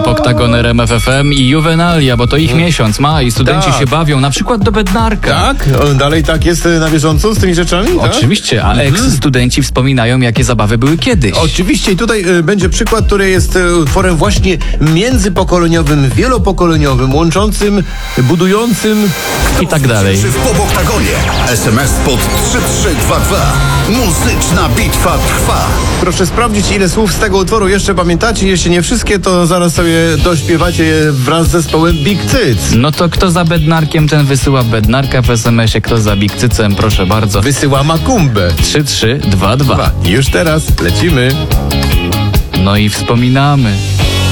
Top Oktagon RMF FM i Juvenalia, bo to ich miesiąc, maj. Studenci Tak. się bawią, na przykład do Bednarka. Tak? Dalej tak jest na bieżąco z tymi rzeczami? Tak? Oczywiście, a eks-studenci wspominają, jakie zabawy były kiedyś. Oczywiście i tutaj będzie przykład, który jest utworem właśnie międzypokoleniowym, wielopokoleniowym, łączącym, budującym I tak dalej. Czy w Popoktagonie? SMS pod 3322. Muzyczna bitwa trwa. Proszę sprawdzić, ile słów z tego utworu jeszcze pamiętacie. Jeśli nie wszystkie, to zaraz sobie dośpiewacie je wraz z zespołem Big Cyc. No to kto za Bednarkiem, ten wysyła Bednarka w SMS-ie, kto za Big Cycem, proszę bardzo. Wysyła Makumbę. 3322. Już teraz lecimy. No i wspominamy.